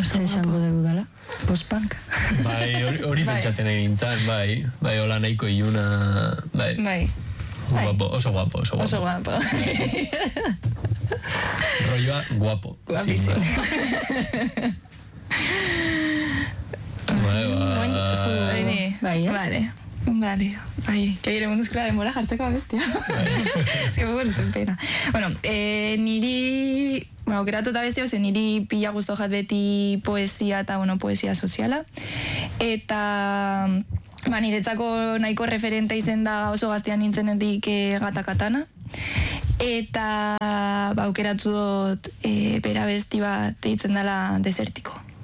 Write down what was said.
Zer esango dugu dala? Post-punk? Bai, hori pentsatzen egin nintzen, bai, hola nahiko iluna, bai. Guapo, oso guapo. Oso guapo. Rolloa guapo. Guapísimo. Vale. Que gire munduzkola denbora jartzeko abestia. Ez que bueno, estoy pena. Bueno, niri, aukeratu eta bestia, niri pila guztu jat beti poesia eta, poesia soziala. Eta, niretzako nahiko referente izen da oso gaztean nintzenetik Gata Katana. Eta, aukeratu dut bera besti bat deitzen dela Desertiko.